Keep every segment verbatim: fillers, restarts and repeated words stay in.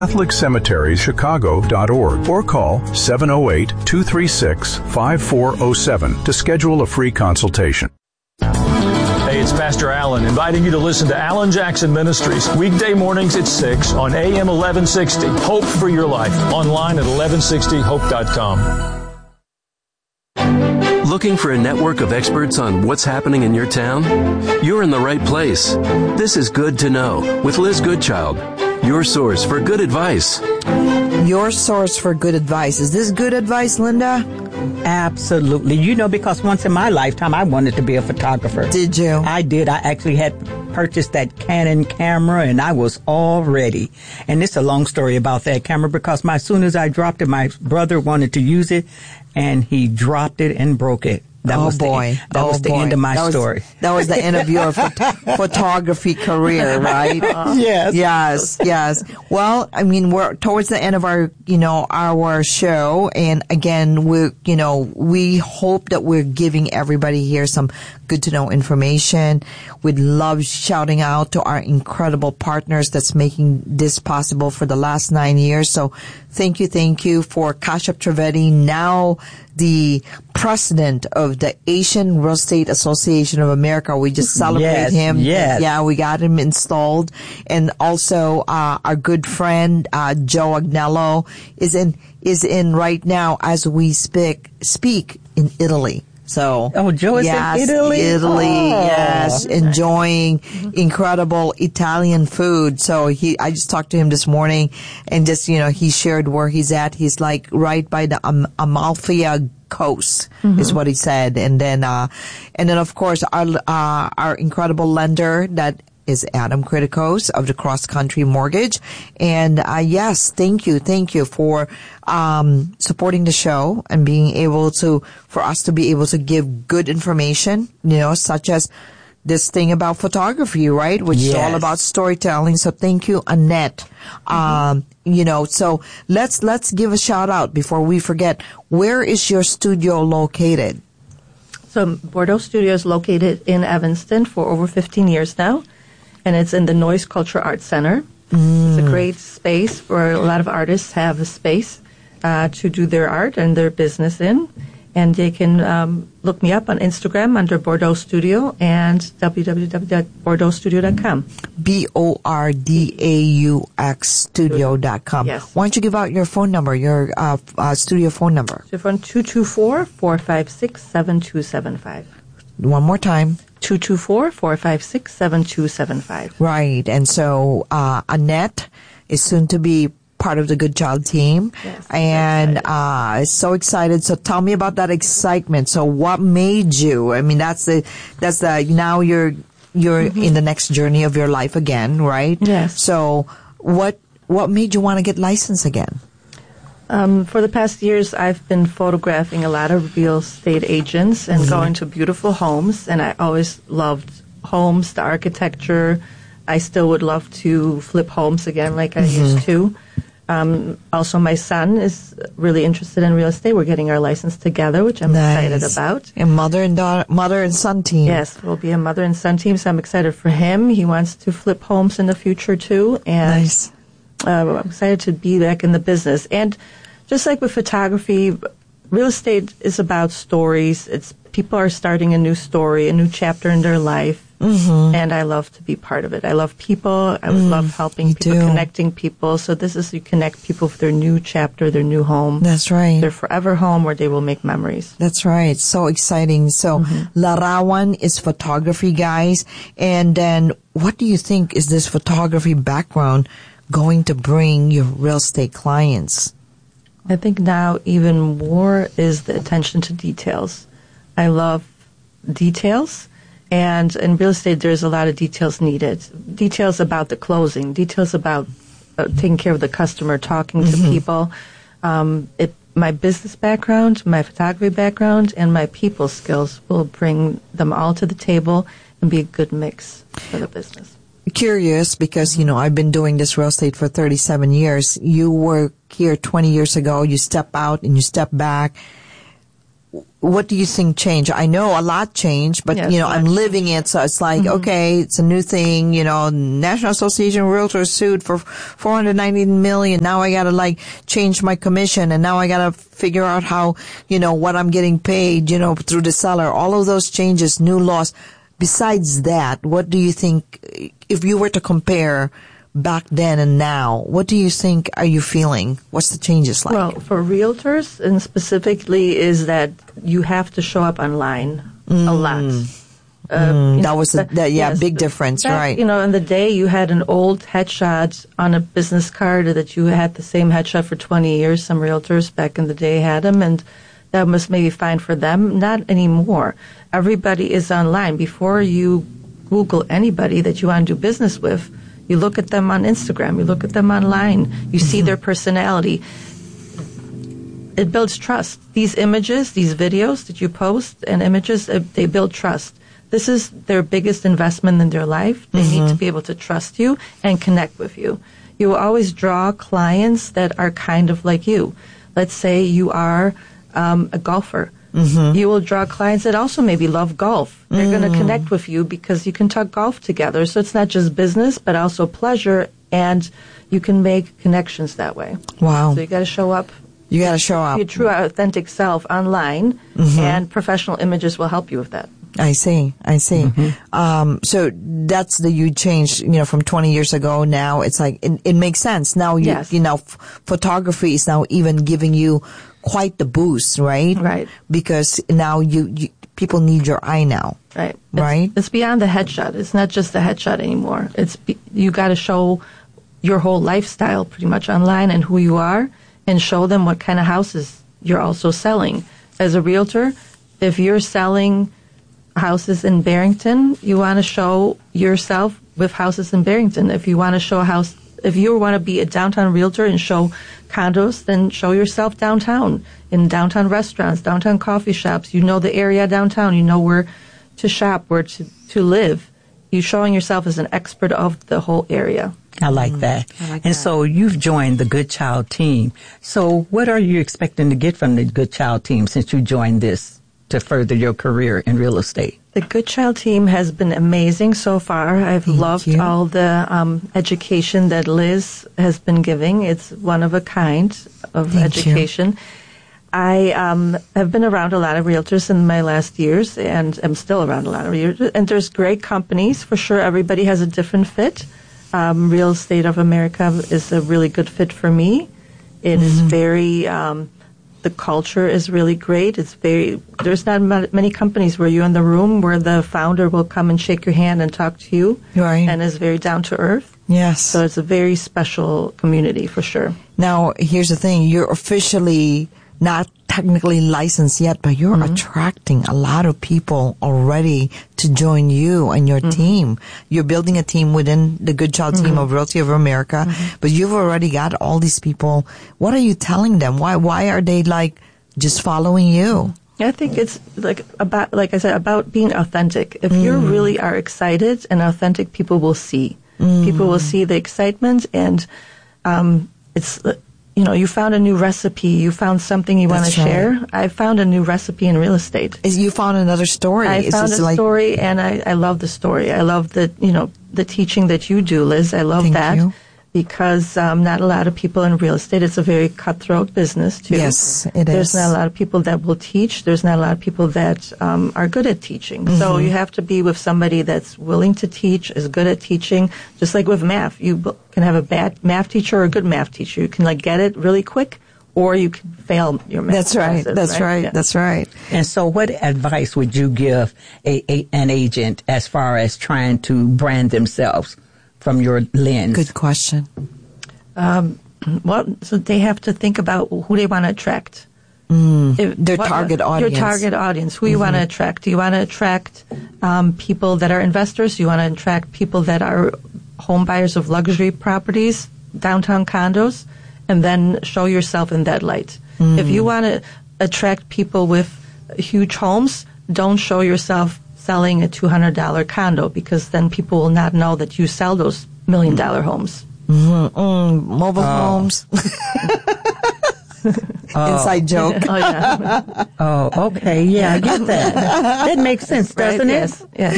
Catholic Cemeteries Chicago dot org or call seven oh eight, two three six, five four oh seven to schedule a free consultation. Hey, it's Pastor Allen inviting you to listen to Alan Jackson Ministries weekday mornings at six on A M eleven sixty. Hope for your life. Online at eleven sixty hope dot com. Looking for a network of experts on what's happening in your town? You're in the right place. This is Good to Know with Liz Goodchild. Your source for good advice. Your source for good advice. Is this good advice, Linda? Absolutely. You know, because once in my lifetime, I wanted to be a photographer. Did you? I did. I actually had purchased that Canon camera, and I was all ready. And it's a long story about that camera, because my, as soon as I dropped it, my brother wanted to use it, and he dropped it and broke it. That oh was boy! The, that oh was the boy. end of my that was, story. That was the end of your phot- photography career, right? Uh, yes. Yes. Yes. Well, I mean, we're towards the end of our, you know, our show, and again, we, you know, we hope that we're giving everybody here some good to know information. We'd love shouting out to our incredible partners that's making this possible for the last nine years. So, thank you, thank you for Kashyap Trivedi, now the president of the Asian Real Estate Association of America. We just celebrate yes, him. Yes. Yeah, we got him installed. And also, uh, our good friend, uh, Joe Agnello is in, is in right now as we speak, speak in Italy. So, oh, Joe is yes, in Italy? Italy, oh. yes, enjoying incredible Italian food. So he, I just talked to him this morning, and just, you know, he shared where he's at. He's like right by the um, Amalfi Coast, mm-hmm. is what he said. And then, uh, and then of course our, uh, our incredible lender that is Adam Criticos of the Cross Country Mortgage. And, uh, yes, thank you. Thank you for, um, supporting the show and being able to, for us to be able to give good information, you know, such as this thing about photography, right? Which yes. is all about storytelling. So thank you, Annette. Mm-hmm. Um, you know, so let's, let's give a shout out before we forget. Where is your studio located? So Bordeaux Studio is located in Evanston for over fifteen years now. And it's in the Noise Culture Arts Center. Mm. It's a great space where a lot of artists have a space uh, to do their art and their business in. And they can um, look me up on Instagram under Bordeaux Studio and w w w dot bordeaux studio dot com. B O R D A U X studio dot com. Yes. Why don't you give out your phone number, your uh, uh, studio phone number? So phone two two four, four five six, seven two seven five. One more time. two two four, four five six, seven two seven five. Right. And so uh, Annette is soon to be part of the Good Child team. Yes, and uh so excited. So tell me about that excitement. So what made you, I mean, that's the, that's the, now you're, you're mm-hmm. in the next journey of your life again, right? Yes. So what, what made you want to get licensed again? Um, for the past years, I've been photographing a lot of real estate agents and mm-hmm. going to beautiful homes, and I always loved homes, the architecture. I still would love to flip homes again like I mm-hmm. used to. Um, also, my son is really interested in real estate. We're getting our license together, which I'm nice. excited about. And mother and daughter, mother and son team. Yes, we'll be a mother and son team, so I'm excited for him. He wants to flip homes in the future, too. And nice. uh, I'm excited to be back in the business. And just like with photography, real estate is about stories. It's people are starting a new story, a new chapter in their life. Mm-hmm. And I love to be part of it. I love people. I mm, love helping people, do. connecting people. So this is, you connect people for their new chapter, their new home. That's right. Their forever home where they will make memories. That's right. So exciting. So mm-hmm. Larawan is photography, guys. And then what do you think is this photography background going to bring your real estate clients? I think now even more is the attention to details. I love details. And in real estate, there's a lot of details needed. Details about the closing, details about uh, taking care of the customer, talking mm-hmm. to people. Um, it, my business background, my photography background, and my people skills will bring them all to the table and be a good mix for the business. Curious, because, you know, I've been doing this real estate for thirty-seven years. You were here twenty years ago. You step out and you step back. what do you think changed? I know a lot changed, but Yes, you know, a I'm lot living it, so it's like, Mm-hmm. okay, it's a new thing, you know, National Association of Realtors sued for four hundred ninety million. Now I gotta like change my commission, and now I gotta figure out how, you know, what I'm getting paid, you know, through the seller. All of those changes, new laws. Besides that, what do you think, if you were to compare back then and now, what do you think are you feeling? What's the changes like? Well, for realtors, and specifically, is that you have to show up online Mm. a lot. Uh, you that know, was a, ba- that, yeah, yes, big difference, back, right? You know, in the day, you had an old headshot on a business card that you had the same headshot for twenty years. Some realtors back in the day had them, and that was maybe fine for them. Not anymore. Everybody is online. Before you Google anybody that you want to do business with, you look at them on Instagram, you look at them online, you see their personality. It builds trust. These images, these videos that you post and images, uh, they build trust. This is their biggest investment in their life. They need to be able to trust you and connect with you. You will always draw clients that are kind of like you. Let's say you are um, a golfer. Mm-hmm. You will draw clients that also maybe love golf. They're mm. going to connect with you because you can talk golf together. So it's not just business, but also pleasure, and you can make connections that way. Wow. So you got to show up. You got to show up. Your true, authentic self online, mm-hmm. and professional images will help you with that. I see. I see. Mm-hmm. Um, so that's the huge change, you know, from twenty years ago. Now it's like, it, it makes sense. Now you, Yes. you know, f- photography is now even giving you quite the boost, right? Right. Because now you, you people need your eye now. Right. Right. It's, it's beyond the headshot. It's not just the headshot anymore. It's be, you got to show your whole lifestyle pretty much online and who you are, and show them what kind of houses you're also selling. As a realtor, if you're selling houses in Barrington, you want to show yourself with houses in Barrington. If you want to show a house, if you want to be a downtown realtor and show condos, then show yourself downtown, in downtown restaurants, downtown coffee shops. You know the area downtown. You know where to shop, where to, to live. You're showing yourself as an expert of the whole area. I like that. I like and that. so you've joined the Good Child team. So what are you expecting to get from the Good Child team since you joined this to further your career in real estate? The Good Child team has been amazing so far. I've Thank loved you. all the um, education that Liz has been giving. It's one of a kind of Thank you. education. I um, have been around a lot of realtors in my last years, and I'm still around a lot of realtors. And there's great companies. For sure, everybody has a different fit. Um, Real Estate of America is a really good fit for me. It Mm-hmm. is very... Um, the culture is really great. It's very, there's not ma- many companies where you're in the room where the founder will come and shake your hand and talk to you. Right. And is very down to earth. Yes. So it's a very special community for sure. Now, here's the thing. You're officially not technically licensed yet, but you're Mm-hmm. attracting a lot of people already to join you and your Mm-hmm. team. You're building a team within the Good Child team Mm-hmm. of Realty of America, but you've already got all these people. What are you telling them? Why, why are they like just following you? I think it's like about, like I said, about being authentic. If you really are excited and authentic, people will see. People will see the excitement, and um, it's, you know, you found a new recipe, you found something you want to That's right. share. I found a new recipe in real estate. Is you found another story. I It's found just a like, story, and I, I love the story. I love the, you know, the teaching that you do, Liz. I love Thank that you. because um, not a lot of people in real estate. It's a very cutthroat business too. Yes, it There's is. not a lot of people that will teach. There's not a lot of people that um, are good at teaching. So Mm-hmm. you have to be with somebody that's willing to teach, is good at teaching. Just like with math, you b- can have a bad math teacher or a good math teacher. You can like get it really quick, or you can fail your math. That's right. classes, That's right. Yeah. That's right. And so what advice would you give a, a an agent as far as trying to brand themselves from your lens? Good question. Well, so they have to think about who they want to attract. Mm, If- their what- target audience. Your target audience. Who you want to attract? Do you want to attract um, people that are investors? Do you want to attract people that are home buyers of luxury properties, downtown condos? And then show yourself in that light. If you want to attract people with huge homes, don't show yourself selling a two hundred dollars condo, because then people will not know that you sell those million dollar homes. Mm, mobile Oh. homes. Oh. Inside joke. Oh, yeah. Oh, okay. Yeah, I get that. That makes sense, doesn't Right? it? Yes.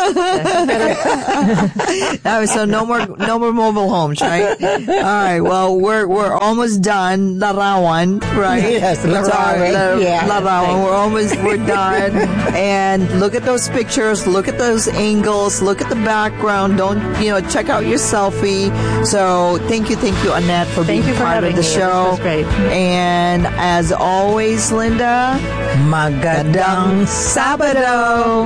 Yes. Oh, so no more, no more mobile homes, right? All right. Well, we're we're almost done. Larawan, right? Yes, It's our- Larawan, La- yeah. Larawan. We're almost we're done. And look at those pictures. Look at those angles. Look at the background. Don't you know? Check out your selfie. So thank you, thank you, Annette, for Thank being you for part having of the me. This show. was great. And as always, Linda, Magadang Sabado.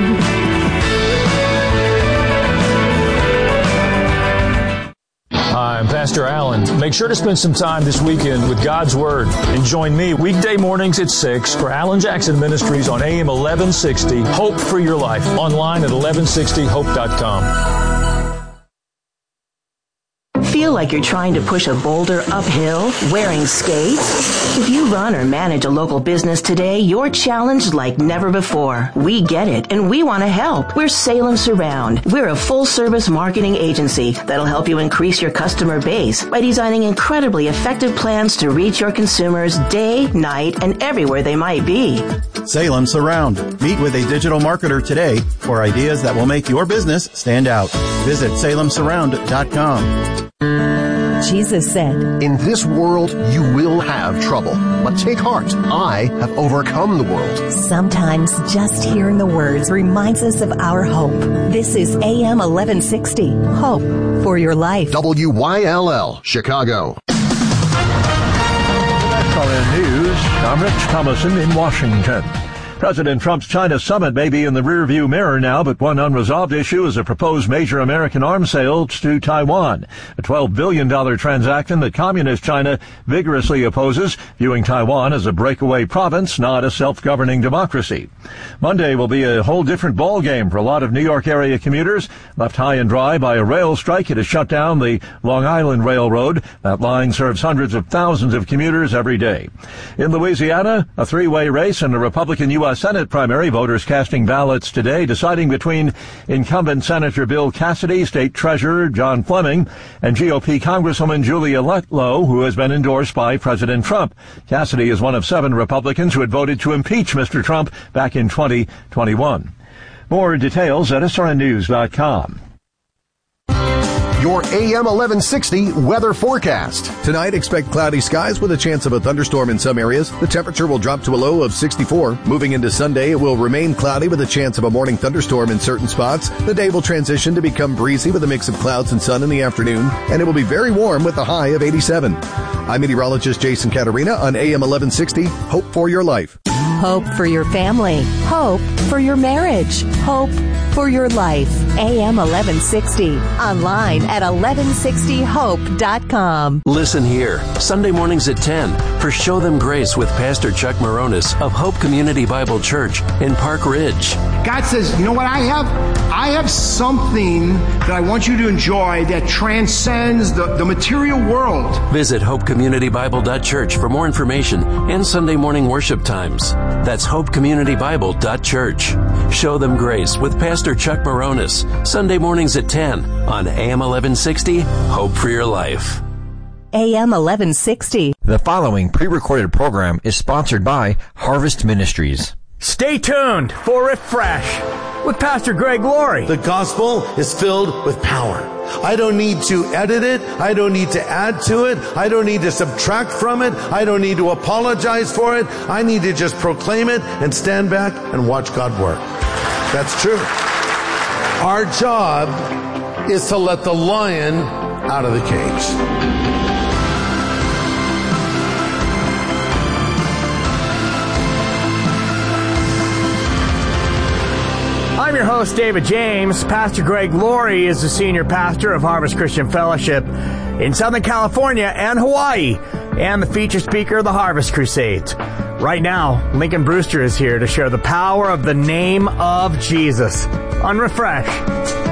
Hi, I'm Pastor Allen. Make sure to spend some time this weekend with God's Word and join me weekday mornings at six for Alan Jackson Ministries on A M eleven sixty, Hope for Your Life, online at eleven sixty hope dot com. Feel like you're trying to push a boulder uphill wearing skates? If you run or manage a local business today, you're challenged like never before. We get it, and we want to help. We're Salem Surround. We're a full-service marketing agency that'll help you increase your customer base by designing incredibly effective plans to reach your consumers day, night, and everywhere they might be. Salem Surround. Meet with a digital marketer today for ideas that will make your business stand out. Visit salem surround dot com. Jesus said, "In this world you will have trouble, but take heart. I have overcome the world." Sometimes just hearing the words reminds us of our hope. This is A M eleven sixty, Hope for Your Life. W Y L L, Chicago. S R N News, I'm Rich Thomason in Washington. President Trump's China summit may be in the rearview mirror now, but one unresolved issue is a proposed major American arms sale to Taiwan, a twelve billion dollars transaction that Communist China vigorously opposes, viewing Taiwan as a breakaway province, not a self-governing democracy. Monday will be a whole different ballgame for a lot of New York area commuters, left high and dry by a rail strike. It has shut down the Long Island Railroad. That line serves hundreds of thousands of commuters every day. In Louisiana, a three-way race in a Republican U S Senate primary, voters casting ballots today, deciding between incumbent Senator Bill Cassidy, State Treasurer John Fleming, and G O P Congresswoman Julia Letlow, who has been endorsed by President Trump. Cassidy is one of seven Republicans who had voted to impeach Mister Trump back in twenty twenty-one. More details at S R N news dot com. Your A M eleven sixty weather forecast. Tonight, expect cloudy skies with a chance of a thunderstorm in some areas. The temperature will drop to a low of sixty-four. Moving into Sunday, it will remain cloudy with a chance of a morning thunderstorm in certain spots. The day will transition to become breezy with a mix of clouds and sun in the afternoon, and it will be very warm with a high of eighty-seven. I'm meteorologist Jason Caterina on A M eleven sixty. Hope for your life. Hope for your family. Hope for your marriage. Hope for your life. A M eleven sixty. Online at eleven sixty hope dot com. Listen here, Sunday mornings at ten for Show Them Grace with Pastor Chuck Moronis of Hope Community Bible Church in Park Ridge. God says, you know what I have? I have something that I want you to enjoy that transcends the, the material world. Visit hope community bible dot church for more information and Sunday morning worship times. That's hope community bible dot church. Show Them Grace with Pastor Chuck Moronis, Sunday mornings at ten on A M eleven sixty, Hope for Your Life. A M eleven sixty. The following pre-recorded program is sponsored by Harvest Ministries. Stay tuned for Refresh with Pastor Greg Laurie. The gospel is filled with power. I don't need to edit it. I don't need to add to it. I don't need to subtract from it. I don't need to apologize for it. I need to just proclaim it and stand back and watch God work. That's true. Our job is to let the lion out of the cage. I'm your host, David James. Pastor Greg Laurie is the senior pastor of Harvest Christian Fellowship in Southern California and Hawaii, and the feature speaker of the Harvest Crusades. Right now, Lincoln Brewster is here to share the power of the name of Jesus on Refresh.